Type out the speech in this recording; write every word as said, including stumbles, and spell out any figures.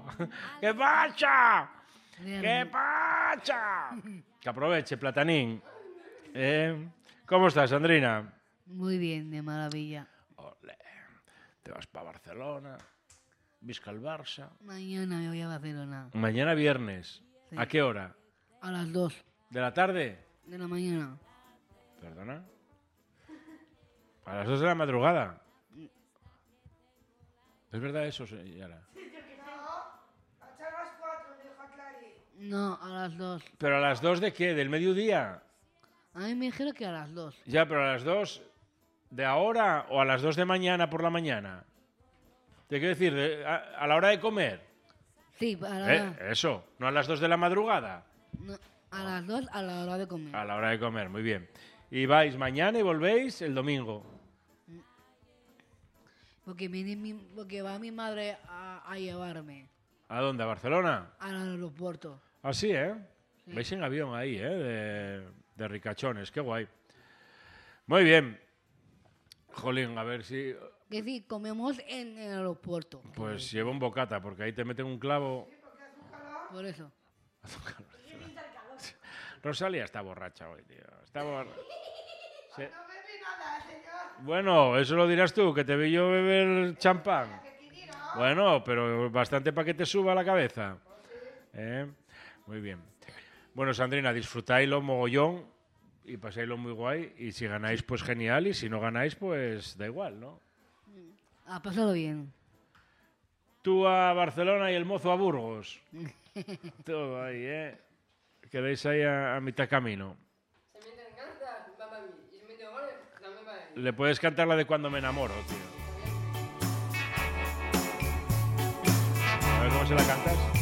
¿Qué pasa? ¿Qué pasa? Que aproveche, Platanín. ¿Eh? ¿Cómo estás, Sandrina? Muy bien, de maravilla. Olé. Te vas para Barcelona, visca el Barça. Mañana me voy a Barcelona. Mañana viernes. Sí. ¿A qué hora? A las dos ¿De la tarde? de la mañana. ¿Perdona? A las dos de la madrugada. ¿Es verdad eso, señora? No, a las dos. ¿Pero a las dos de qué? ¿Del mediodía? A mí me dijeron que a las dos. Ya, pero a las dos de ahora o a las dos de mañana por la mañana. ¿Te quiero decir? De- a, a la hora de comer. Sí, a, la, ¿Eh? Eso, no a las dos de la madrugada. no, a las dos a la hora de comer. A la hora de comer, muy bien. Y vais mañana y volvéis el domingo. Porque, viene mi, porque va mi madre a, a llevarme ¿A dónde? ¿A Barcelona? al aeropuerto. Así, ¿eh? Sí. Vais en avión ahí, ¿eh? De, de ricachones, qué guay. Muy bien. Jolín, a ver si... Que sí, comemos en el aeropuerto. Pues lleva un bocata, porque ahí te meten un clavo. Por eso. Rosalía está borracha hoy, tío. Está borracha. Se- Bueno, eso lo dirás tú, que te vi yo beber champán. Bueno, pero bastante para que te suba la cabeza. ¿Eh? Muy bien. Bueno, Sandrina, disfrutáislo mogollón y pasáislo muy guay. Y si ganáis, pues genial. Y si no ganáis, pues da igual, ¿no? A pasarlo bien. Tú a Barcelona y el mozo a Burgos. Todo ahí, ¿eh? Quedáis ahí a, a mitad camino. Le puedes cantar la de Cuando me enamoro, tío. A ver cómo se la cantas.